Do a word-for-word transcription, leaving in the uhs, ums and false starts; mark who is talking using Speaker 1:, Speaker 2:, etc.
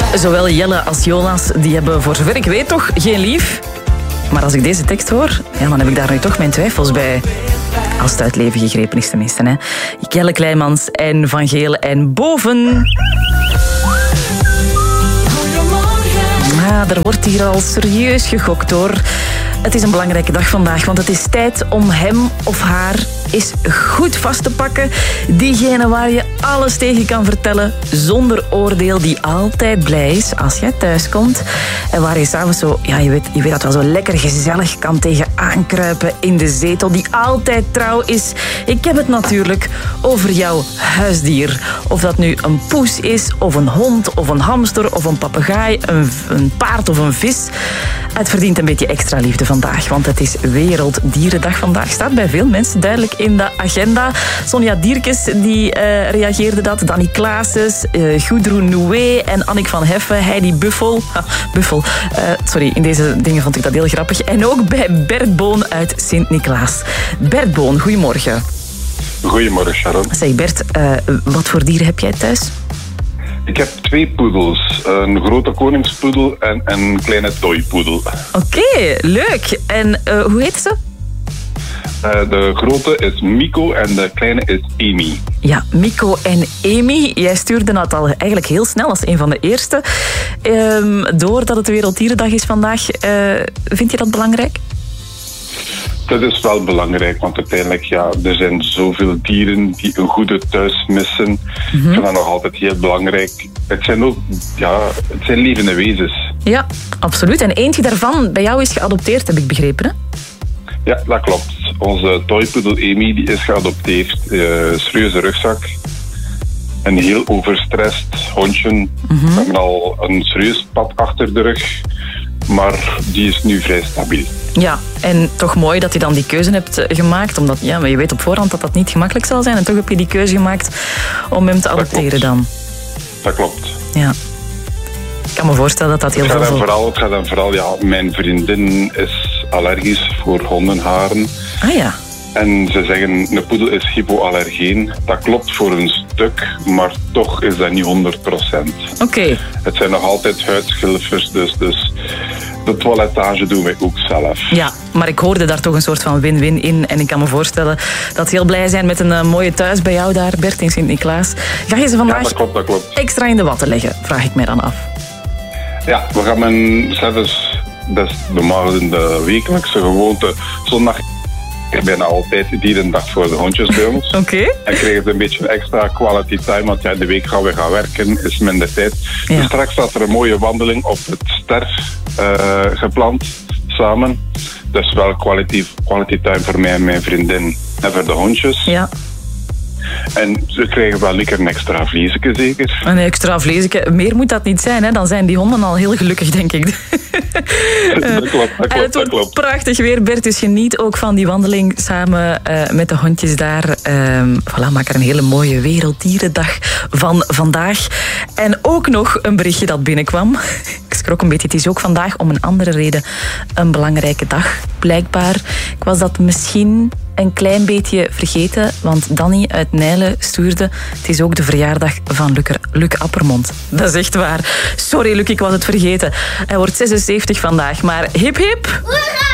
Speaker 1: Zowel Jelle als Jonas die hebben voor zover ik weet toch geen lief. Maar als ik deze tekst hoor, ja, dan heb ik daar nu toch mijn twijfels bij. Als het uit leven gegrepen is tenminste. Hè. Jelle Kleimans en Van Geel en Boven. Ah, er wordt hier al serieus gegokt hoor. Het is een belangrijke dag vandaag, want het is tijd om hem of haar eens goed vast te pakken. Diegene waar je alles tegen kan vertellen, zonder oordeel, die altijd blij is als jij thuis komt. En waar je s'avonds zo, ja, je weet, je weet dat wel zo lekker gezellig kan tegen aankruipen in de zetel, die altijd trouw is. Ik heb het natuurlijk over jouw huisdier. Of dat nu een poes is, of een hond, of een hamster, of een papegaai, een, een paard of een vis. Het verdient een beetje extra liefde vandaag, want het is Werelddierendag vandaag. Staat bij veel mensen duidelijk in de agenda. Sonja Dierkes die uh, reageerde dat. Danny Klaases, uh, Gudrun Noué en Annick van Heffen. Heidi Buffel. Ha, Buffel. Uh, sorry, in deze dingen vond ik dat heel grappig. En ook bij Bert Boon uit Sint-Niklaas. Bert Boon, goedemorgen.
Speaker 2: Goedemorgen, Sharon.
Speaker 1: Zeg Bert, uh, wat voor dieren heb jij thuis?
Speaker 2: Ik heb twee poedels. Een grote koningspoedel en een kleine toypoedel.
Speaker 1: Oké, okay, leuk. En uh, hoe heet ze?
Speaker 2: Uh, de grote is Miko en de kleine is Amy.
Speaker 1: Ja, Miko en Amy. Jij stuurde dat al eigenlijk heel snel als een van de eerste. Um, doordat het Werelddierendag is vandaag, uh, vind je dat belangrijk?
Speaker 2: Dat is wel belangrijk, want uiteindelijk, ja, er zijn zoveel dieren die een goede thuis missen. Mm-hmm. Ik vind dat nog altijd heel belangrijk. Het zijn ook, ja, het zijn levende wezens.
Speaker 1: Ja, absoluut. En eentje daarvan bij jou is geadopteerd, heb ik begrepen, hè?
Speaker 2: Ja, dat klopt. Onze toypoedel Amy die is geadopteerd. Uh, serieuze rugzak. Een heel overstrest hondje. Mm-hmm. We hebben al een serieus pad achter de rug. Maar die is nu vrij stabiel.
Speaker 1: Ja, en toch mooi dat je dan die keuze hebt gemaakt. Omdat ja, maar je weet op voorhand dat dat niet gemakkelijk zal zijn. En toch heb je die keuze gemaakt om hem te adopteren dan.
Speaker 2: Dat klopt.
Speaker 1: Ja. Ik kan me voorstellen dat dat heel
Speaker 2: het
Speaker 1: veel...
Speaker 2: Vooral, het gaat dan vooral, ja, mijn vriendin is allergisch voor hondenharen.
Speaker 1: Ah ja.
Speaker 2: En ze zeggen, een poedel is hypoallergeen. Dat klopt voor een stuk, maar toch is dat niet honderd procent.
Speaker 1: Oké. Okay.
Speaker 2: Het zijn nog altijd huidschilfers, dus, dus de toilettage doen wij ook zelf.
Speaker 1: Ja, maar ik hoorde daar toch een soort van win-win in. En ik kan me voorstellen dat ze heel blij zijn met een uh, mooie thuis bij jou daar, Bert in Sint-Niklaas. Ga je ze vandaag
Speaker 2: ja, dat klopt, dat klopt.
Speaker 1: extra in de watten leggen, vraag ik mij dan af.
Speaker 2: Ja, we gaan mijn zelfs, dat is normaal in de wekelijkse gewoonte, zondag is bijna altijd dierendag voor de hondjes bij ons.
Speaker 1: Oké. Okay.
Speaker 2: En krijgen ze een beetje extra quality time, want ja, de week gaan we gaan werken, is minder tijd. Ja. Dus straks staat er een mooie wandeling op het Ster uh, gepland, samen. Dus wel quality, quality time voor mij en mijn vriendin en voor de hondjes.
Speaker 1: Ja.
Speaker 2: En ze krijgen wel lekker een extra vleesje, zeker?
Speaker 1: Een extra vleesje. Meer moet dat niet zijn, hè? Dan zijn die honden al heel gelukkig, denk ik.
Speaker 2: dat klopt, dat klopt.
Speaker 1: En het wordt
Speaker 2: klopt.
Speaker 1: prachtig weer, Bert. Dus geniet ook van die wandeling samen uh, met de hondjes daar. Um, voilà, maak er een hele mooie Werelddierendag van vandaag. En ook nog een berichtje dat binnenkwam. Ik schrok een beetje. Het is ook vandaag om een andere reden een belangrijke dag, blijkbaar. Ik was dat misschien een klein beetje vergeten, want Danny uit Nijlen stuurde: het is ook de verjaardag van Luc, Luc Appermond. Dat is echt waar. Sorry Luc, ik was het vergeten. Hij wordt zesenzeventig vandaag, maar hip hip...